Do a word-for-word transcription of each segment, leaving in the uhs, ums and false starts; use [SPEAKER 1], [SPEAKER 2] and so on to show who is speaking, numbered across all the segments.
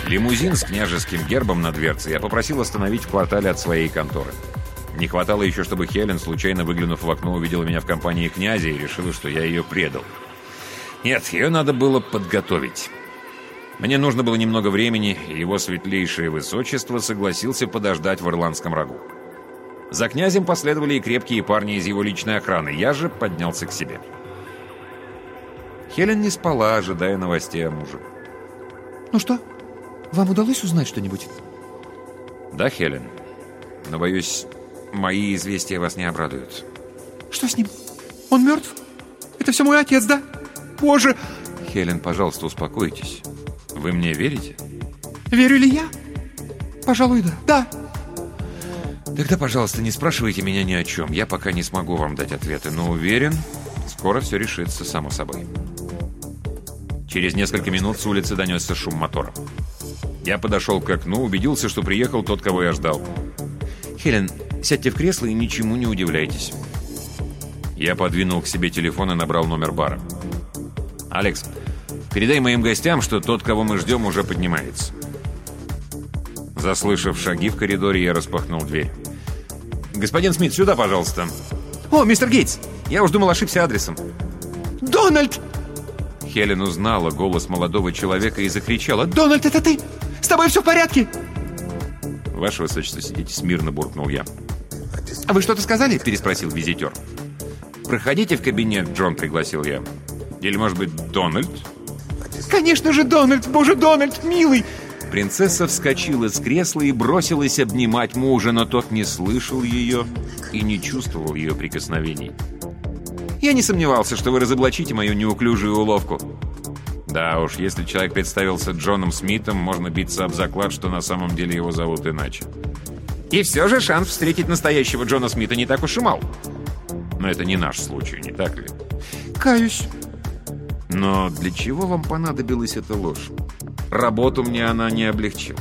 [SPEAKER 1] Лимузин с княжеским гербом на дверце я попросил остановить в квартале от своей конторы. Не хватало еще, чтобы Хелен, случайно выглянув в окно, увидела меня в компании князя и решила, что я ее предал. Нет, ее надо было подготовить. Мне нужно было немного времени, и его светлейшее высочество согласился подождать в Ирландском Рогу. За князем последовали и крепкие парни из его личной охраны. Я же поднялся к себе. Хелен не спала, ожидая новостей о муже.
[SPEAKER 2] Ну что, вам удалось узнать что-нибудь?
[SPEAKER 1] Да, Хелен. Но, боюсь, мои известия вас не обрадуют.
[SPEAKER 2] Что с ним? Он мертв? Это все мой отец, да? Боже!
[SPEAKER 1] Хелен, пожалуйста, успокойтесь. Вы мне верите?
[SPEAKER 2] Верю ли я? Пожалуй, да. Да.
[SPEAKER 1] Тогда, пожалуйста, не спрашивайте меня ни о чем. Я пока не смогу вам дать ответы, но уверен, скоро все решится само собой. Через несколько минут с улицы донесся шум мотора. Я подошел к окну, убедился, что приехал тот, кого я ждал. Хелен, сядьте в кресло и ничему не удивляйтесь. Я подвинул к себе телефон и набрал номер бара. Алекс, передай моим гостям, что тот, кого мы ждем, уже поднимается. Заслышав шаги в коридоре, я распахнул дверь. Господин Смит, сюда, пожалуйста.
[SPEAKER 2] О, мистер Гейтс,
[SPEAKER 1] я уж думал, ошибся адресом.
[SPEAKER 2] Дональд!
[SPEAKER 1] Хелен узнала голос молодого человека и закричала.
[SPEAKER 2] Дональд, это ты? С тобой все в порядке?
[SPEAKER 1] Ваше высочество, сидите смирно, буркнул я.
[SPEAKER 2] А вы что-то сказали?
[SPEAKER 1] Переспросил визитер. Проходите в кабинет, Джон, пригласил я. Или, может быть, Дональд?
[SPEAKER 2] Конечно же, Дональд! Боже, Дональд, милый!
[SPEAKER 1] Принцесса вскочила с кресла и бросилась обнимать мужа, но тот не слышал ее и не чувствовал ее прикосновений. Я не сомневался, что вы разоблачите мою неуклюжую уловку. Да уж, если человек представился Джоном Смитом, можно биться об заклад, что на самом деле его зовут иначе. И все же шанс встретить настоящего Джона Смита не так уж и мал. Но это не наш случай, не так ли?
[SPEAKER 2] Каюсь.
[SPEAKER 1] Но для чего вам понадобилась эта ложь? Работу мне она не облегчила.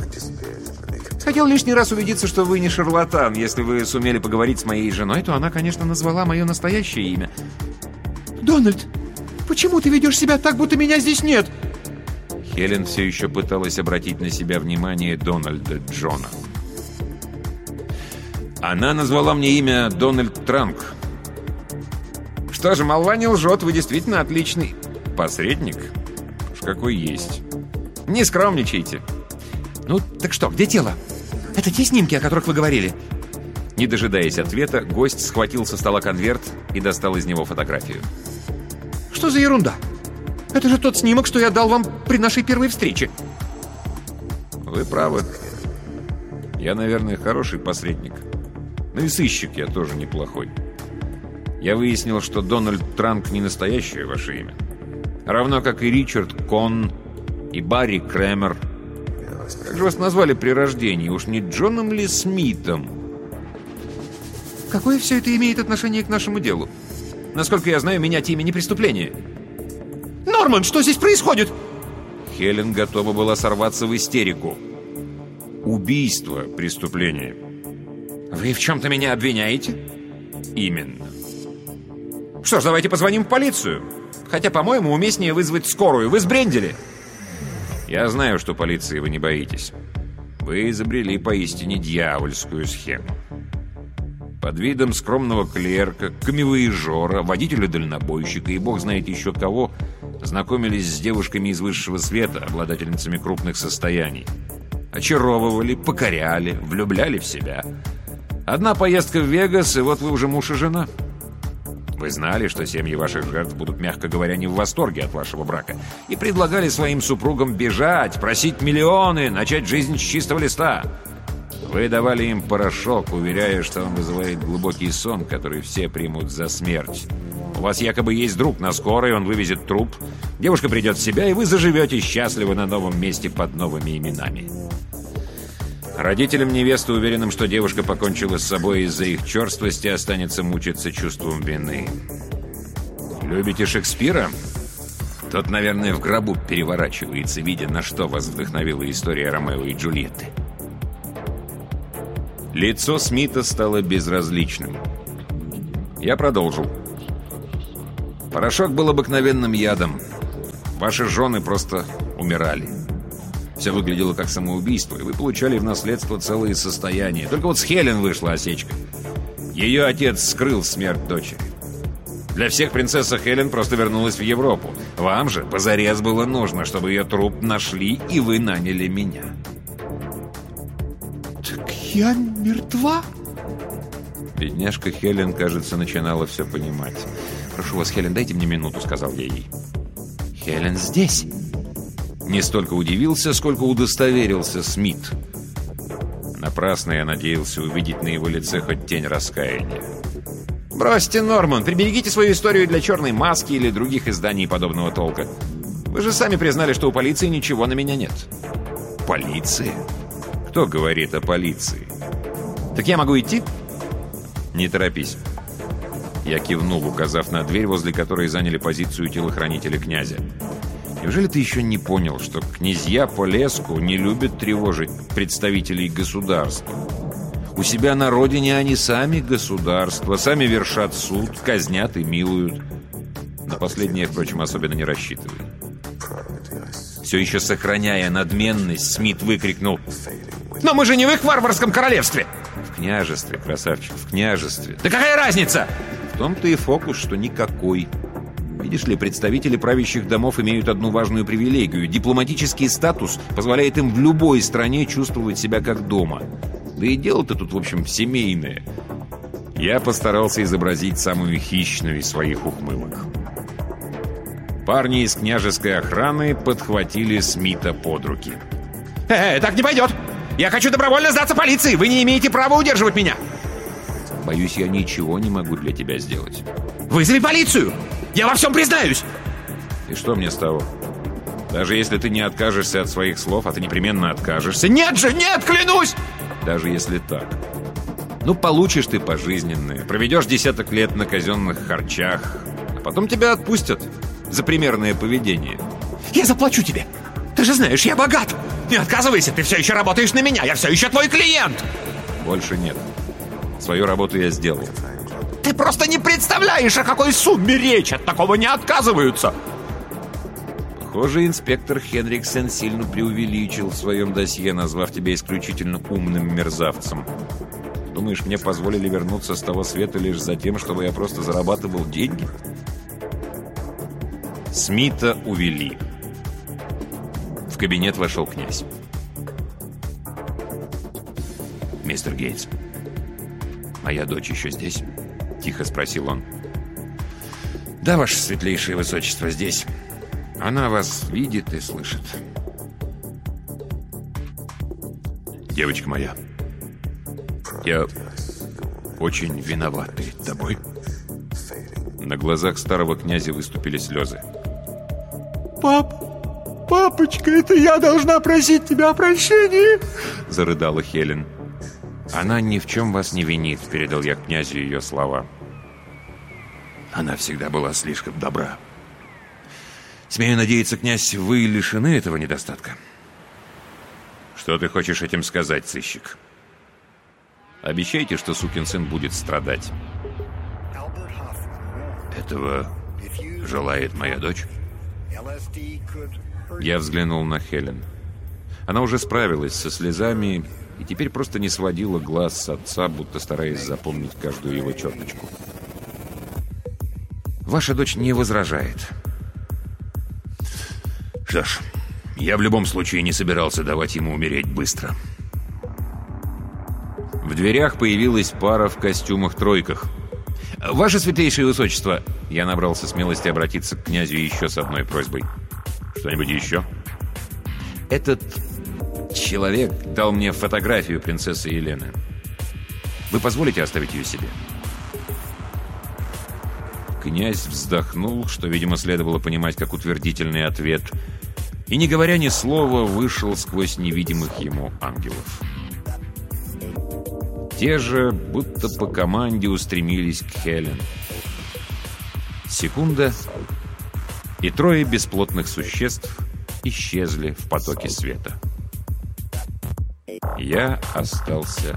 [SPEAKER 1] Хотел лишний раз убедиться, что вы не шарлатан. Если вы сумели поговорить с моей женой, то она, конечно, назвала мое настоящее имя.
[SPEAKER 2] Дональд, почему ты ведешь себя так, будто меня здесь нет?
[SPEAKER 1] Хелен все еще пыталась обратить на себя внимание Дональда Джона. Она назвала мне имя Дональд Транк. Что же, молва не лжет, вы действительно отличный посредник. Уж какой есть. Не скромничайте.
[SPEAKER 2] Ну, так что, где тело? Это те снимки, о которых вы говорили?
[SPEAKER 1] Не дожидаясь ответа, гость схватил со стола конверт и достал из него фотографию.
[SPEAKER 2] Что за ерунда? Это же тот снимок, что я дал вам при нашей первой встрече.
[SPEAKER 1] Вы правы. Я, наверное, хороший посредник. Ну и сыщик я тоже неплохой. Я выяснил, что Дональд Транк не настоящее ваше имя. Равно как и Ричард Конн и Барри Крэмер. Как же вас назвали при рождении? Уж не Джоном ли Смитом?
[SPEAKER 2] Какое все это имеет отношение к нашему делу?
[SPEAKER 1] Насколько я знаю, менять имя не преступление.
[SPEAKER 2] Норман, что здесь происходит?
[SPEAKER 1] Хелен готова была сорваться в истерику. Убийство – преступление.
[SPEAKER 2] Вы в чем-то меня обвиняете?
[SPEAKER 1] Именно.
[SPEAKER 2] Что ж, давайте позвоним в полицию. Хотя, по-моему, уместнее вызвать скорую. Вы сбрендили.
[SPEAKER 1] Я знаю, что полиции вы не боитесь. Вы изобрели поистине дьявольскую схему. Под видом скромного клерка, камевояжера, водителя-дальнобойщика и бог знает еще кого знакомились с девушками из высшего света, обладательницами крупных состояний. Очаровывали, покоряли, влюбляли в себя. Одна поездка в Вегас, и вот вы уже муж и жена. Вы знали, что семьи ваших жертв будут, мягко говоря, не в восторге от вашего брака, и предлагали своим супругам бежать, просить миллионы, начать жизнь с чистого листа. Вы давали им порошок, уверяя, что он вызывает глубокий сон, который все примут за смерть. У вас якобы есть друг на скорой, он вывезет труп, девушка придет в себя, и вы заживете счастливо на новом месте под новыми именами. Родителям невесты, уверенным, что девушка покончила с собой из-за их черствости, останется мучиться чувством вины. Любите Шекспира? Тот, наверное, в гробу переворачивается, видя, на что вас вдохновила история Ромео и Джульетты. Лицо Смита стало безразличным. Я продолжил. Порошок был обыкновенным ядом. Ваши жены просто умирали. Все выглядело как самоубийство, и вы получали в наследство целые состояния. Только вот с Хелен вышла осечка. Ее отец скрыл смерть дочери. Для всех принцесса Хелен просто вернулась в Европу. Вам же позарез было нужно, чтобы ее труп нашли, и вы наняли меня.
[SPEAKER 2] Так я мертва?
[SPEAKER 1] Бедняжка Хелен, кажется, начинала все понимать. «Прошу вас, Хелен, дайте мне минуту», — сказал я ей. «Хелен здесь?» Не столько удивился, сколько удостоверился Смит. Напрасно я надеялся увидеть на его лице хоть тень раскаяния. «Бросьте, Норман, приберегите свою историю для «Черной маски» или других изданий подобного толка. Вы же сами признали, что у полиции ничего на меня нет». «Полиция? Кто говорит о полиции?» «Так я могу идти?» «Не торопись». Я кивнул, указав на дверь, возле которой заняли позицию телохранителя князя. «Неужели ты еще не понял, что князья Полеску не любят тревожить представителей государства? У себя на родине они сами государство, сами вершат суд, казнят и милуют». На последнее, впрочем, особенно не рассчитывают. Все еще сохраняя надменность, Смит выкрикнул: «Но мы же не в их варварском королевстве!» «В княжестве, красавчик, в княжестве». «Да какая разница?» «В том-то и фокус, что никакой. Видишь ли, представители правящих домов имеют одну важную привилегию. Дипломатический статус позволяет им в любой стране чувствовать себя как дома. Да и дело-то тут, в общем, семейное». Я постарался изобразить самую хищную из своих ухмылок. Парни из княжеской охраны подхватили Смита под руки. «Э, так не пойдет! Я хочу добровольно сдаться полиции! Вы не имеете права удерживать меня!» «Боюсь, я ничего не могу для тебя сделать». «Вызови полицию! Я во всем признаюсь!» «И что мне с того? Даже если ты не откажешься от своих слов, а ты непременно откажешься...» «Нет же, нет, клянусь!» «Даже если так. Ну, получишь ты пожизненное, проведешь десяток лет на казенных харчах, а потом тебя отпустят за примерное поведение». «Я заплачу тебе! Ты же знаешь, я богат! Не отказывайся, ты все еще работаешь на меня, я все еще твой клиент!» «Больше нет. Свою работу я сделал». «Ты просто не представляешь, о какой сумме речь! От такого не отказываются!» Похоже, инспектор Хенриксен сильно преувеличил в своем досье, назвав тебя исключительно умным мерзавцем. Думаешь, мне позволили вернуться с того света лишь за тем, чтобы я просто зарабатывал деньги? Смита увели. В кабинет вошел князь. «Мистер Гейтс, моя дочь еще здесь?» — тихо спросил он. «Да, ваше светлейшее высочество, здесь. Она вас видит и слышит». «Девочка моя, я очень виноват перед тобой». На глазах старого князя выступили слезы.
[SPEAKER 2] «Пап, папочка, это я должна просить тебя о прощении!»
[SPEAKER 1] — зарыдала Хелен. «Она ни в чем вас не винит», — передал я князю ее слова. «Она всегда была слишком добра. Смею надеяться, князь, вы лишены этого недостатка». «Что ты хочешь этим сказать, сыщик?» «Обещайте, что сукин сын будет страдать». «Этого желает моя дочь?» Я взглянул на Хелен. Она уже справилась со слезами и теперь просто не сводила глаз с отца, будто стараясь запомнить каждую его черточку. «Ваша дочь не возражает». «Что ж, я в любом случае не собирался давать ему умереть быстро». В дверях появилась пара в костюмах-тройках. «Ваше светлейшее высочество!» Я набрался смелости обратиться к князю еще с одной просьбой. «Что-нибудь еще?» «Этот человек дал мне фотографию принцессы Елены. Вы позволите оставить ее себе?» Князь вздохнул, что, видимо, следовало понимать как утвердительный ответ, и, не говоря ни слова, вышел сквозь невидимых ему ангелов. Те же, будто по команде, устремились к Хелен. Секунда, и трое бесплотных существ исчезли в потоке света. Я остался